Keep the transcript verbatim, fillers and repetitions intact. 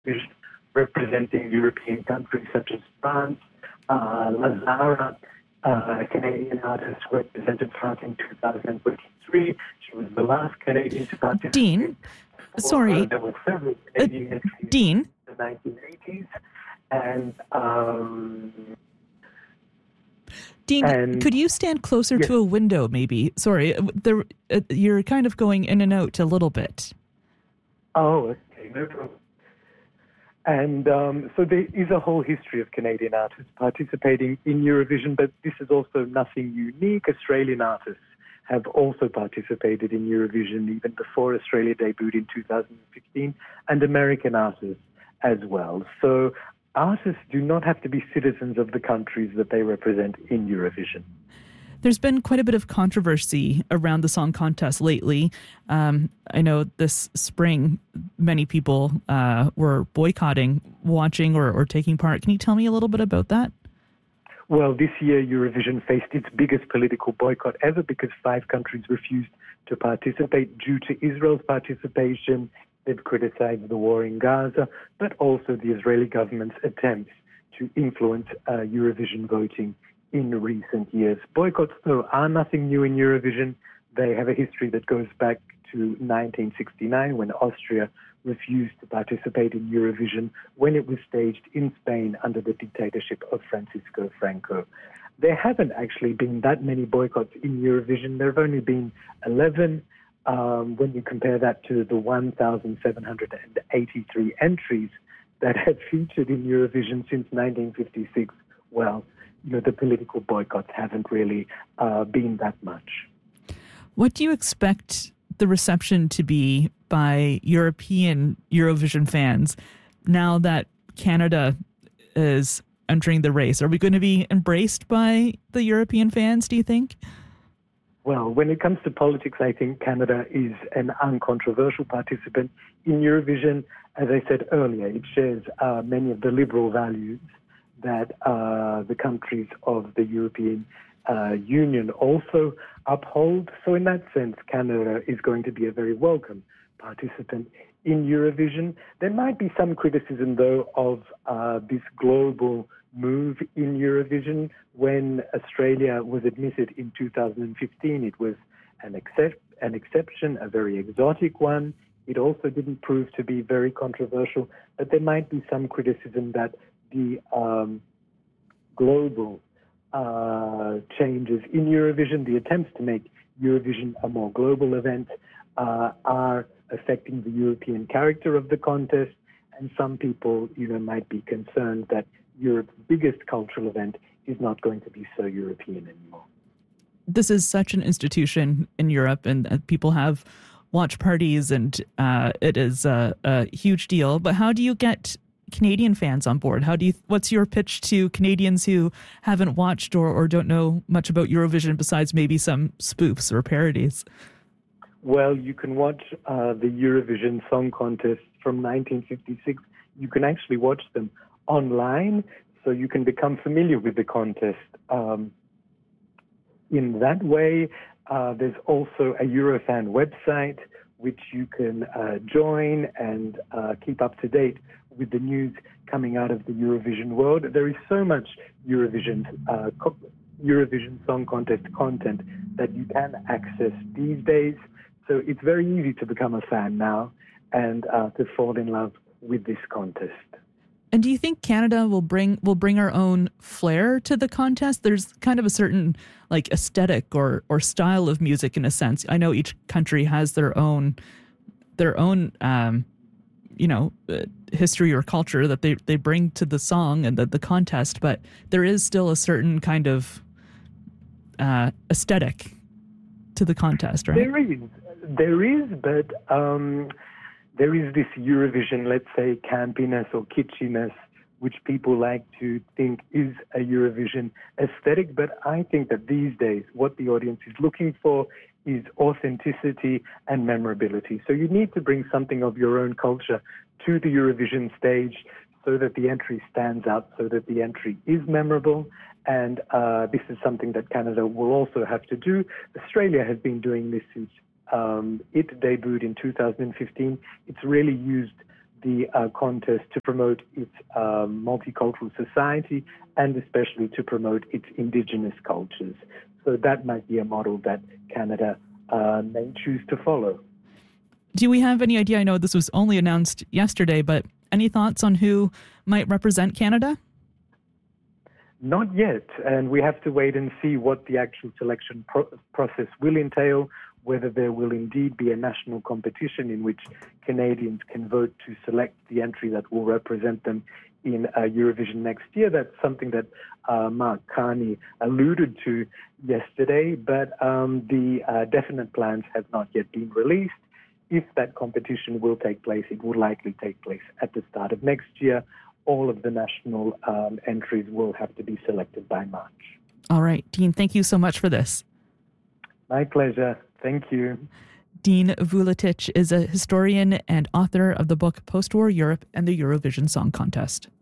Eurovision, representing European countries such as France, uh, Lazara, uh, a Canadian artist, represented France in two thousand twenty-three. She was the last Canadian to participate. Dean, for, sorry. Uh, there were several Canadian uh, entries Dean? in the nineteen eighties. And... Um, Dean, and, could you stand closer yes. to a window, maybe? Sorry, there, uh, you're kind of going in and out a little bit. Oh, okay, no problem. And um, so there is a whole history of Canadian artists participating in Eurovision, but this is also nothing unique. Australian artists have also participated in Eurovision even before Australia debuted in two thousand fifteen, and American artists as well. So artists do not have to be citizens of the countries that they represent in Eurovision. There's been quite a bit of controversy around the song contest lately. Um, I know this spring, many people uh, were boycotting, watching, or, or taking part. Can you tell me a little bit about that? Well, this year Eurovision faced its biggest political boycott ever because five countries refused to participate due to Israel's participation. They've criticized the war in Gaza, but also the Israeli government's attempts to influence uh, Eurovision voting in recent years. Boycotts, though, are nothing new in Eurovision. They have a history that goes back to nineteen sixty-nine, when Austria refused to participate in Eurovision when it was staged in Spain under the dictatorship of Francisco Franco. There haven't actually been that many boycotts in Eurovision. There have only been eleven. Um, when you compare that to the one thousand seven hundred eighty-three entries that have featured in Eurovision since nineteen fifty-six, well, you know, the political boycotts haven't really uh, been that much. What do you expect the reception to be by European Eurovision fans now that Canada is entering the race? Are we going to be embraced by the European fans, do you think? Well, when it comes to politics, I think Canada is an uncontroversial participant in Eurovision. As I said earlier, it shares uh, many of the liberal values that uh, the countries of the European uh, Union also uphold. So in that sense, Canada is going to be a very welcome participant in Eurovision. There might be some criticism, though, of uh, this global move in Eurovision. When Australia was admitted in two thousand fifteen, it was an, excep- an exception, a very exotic one. It also didn't prove to be very controversial, but there might be some criticism that the um, global uh, changes in Eurovision, the attempts to make Eurovision a more global event, uh, are affecting the European character of the contest. And some people, you know, might be concerned that Europe's biggest cultural event is not going to be so European anymore. This is such an institution in Europe, and uh, people have watch parties, and uh, it is a, a huge deal. But how do you get Canadian fans on board? How do you? What's your pitch to Canadians who haven't watched or, or don't know much about Eurovision besides maybe some spoofs or parodies? Well, you can watch uh, the Eurovision Song Contest from nineteen fifty-six. You can actually watch them online, so you can become familiar with the contest um, in that way. Uh, there's also a Eurofan website which you can uh, join and uh, keep up to date with the news coming out of the Eurovision world. There is so much Eurovision uh, co- Eurovision Song Contest content that you can access these days. So it's very easy to become a fan now and uh, to fall in love with this contest. And do you think Canada will bring will bring our own flair to the contest? There's kind of a certain like aesthetic or or style of music in a sense. I know each country has their own their own um, you know uh, history or culture that they, they bring to the song and the, the contest, but there is still a certain kind of uh, aesthetic to the contest, right? There is, there is, but. Um, There is this Eurovision, let's say, campiness or kitschiness, which people like to think is a Eurovision aesthetic. But I think that these days, what the audience is looking for is authenticity and memorability. So you need to bring something of your own culture to the Eurovision stage so that the entry stands out, so that the entry is memorable. And uh, this is something that Canada will also have to do. Australia has been doing this since Um, it debuted in two thousand fifteen. It's really used the uh, contest to promote its um, multicultural society and especially to promote its indigenous cultures. So that might be a model that Canada uh, may choose to follow. Do we have any idea? I know this was only announced yesterday, but any thoughts on who might represent Canada? Not yet, and we have to wait and see what the actual selection pro- process will entail, whether there will indeed be a national competition in which Canadians can vote to select the entry that will represent them in uh, Eurovision next year. That's something that uh, Mark Carney alluded to yesterday, but um, the uh, definite plans have not yet been released. If that competition will take place, it will likely take place at the start of next year. All of the national um, entries will have to be selected by March. All right, Dean, thank you so much for this. My pleasure. Thank you. Dean Vuletic is a historian and author of the book Post-War Europe and the Eurovision Song Contest.